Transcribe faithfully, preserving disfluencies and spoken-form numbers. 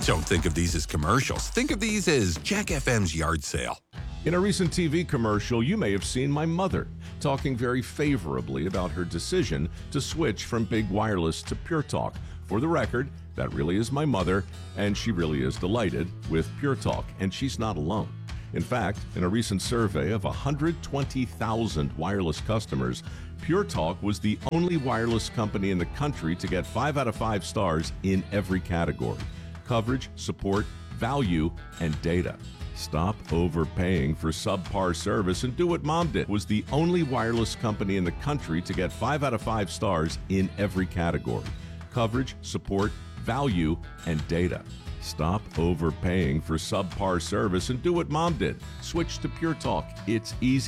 Don't think of these as commercials. Think of these as Jack F M's yard sale. In a recent T V commercial, you may have seen my mother talking very favorably about her decision to switch from Big Wireless to Pure Talk. For the record, that really is my mother, and she really is delighted with Pure Talk, and she's not alone. In fact, in a recent survey of one hundred twenty thousand wireless customers, Pure Talk was the only wireless company in the country to get five out of five stars in every category: coverage, support, value, and data. Stop overpaying for subpar service and do what Mom did. Was the only wireless company in the country to get five out of five stars in every category: coverage, support, value, and data. Stop overpaying for subpar service and do what Mom did. Switch to Pure Talk. It's easy.